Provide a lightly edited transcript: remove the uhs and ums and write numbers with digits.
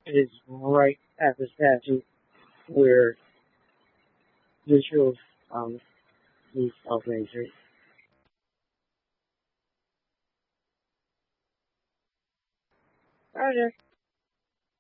It is right at the statue where visuals leave South Main Street. Roger.